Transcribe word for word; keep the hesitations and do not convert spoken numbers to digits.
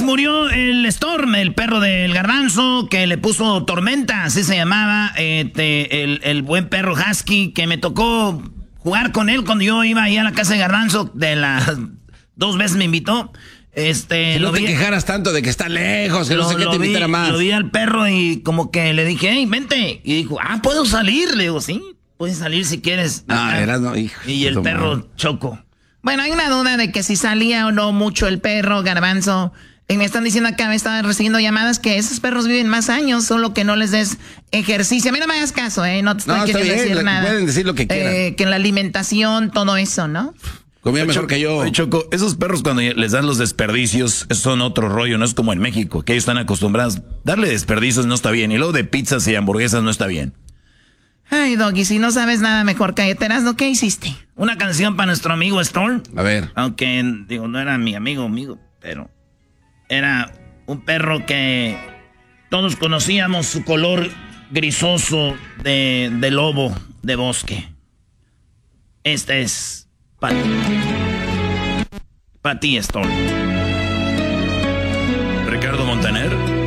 murió el Storm, el perro del Garbanzo, que le puso Tormenta, así se llamaba, este, el, el buen perro Husky, que me tocó jugar con él cuando yo iba ahí a la casa de Garbanzo, de las dos veces me invitó. Este, si no lo te vi, quejaras tanto de que está lejos, que lo, no sé qué te invitara más. Lo vi al perro y como que le dije, hey, vente. Y dijo, ah, ¿puedo salir? Le digo, sí, puedes salir si quieres. Ah, eras no, hijo. Y el perro mal. Choco. Bueno, hay una duda de que si salía o no mucho el perro, Garbanzo. Y me están diciendo acá, me están recibiendo llamadas que esos perros viven más años, solo que no les des ejercicio. A mí no me hagas caso, ¿eh? No te estoy no, queriendo bien, decir nada. Pueden decir lo que quieran. Eh, que en la alimentación, todo eso, ¿no? Comía mejor que yo. Oye, Choco, esos perros cuando les dan los desperdicios, son otro rollo, no es como en México, que ellos están acostumbrados. Darle desperdicios no está bien, y luego de pizzas y hamburguesas no está bien. Ay, Doggy, si no sabes nada, mejor cállate. ¿No? ¿Qué hiciste? Una canción para nuestro amigo Storm. A ver. Aunque, digo, no era mi amigo, amigo, pero era un perro que todos conocíamos su color grisoso de, de lobo de bosque. Este es para ti. Para ti, Storm. Ricardo Montaner.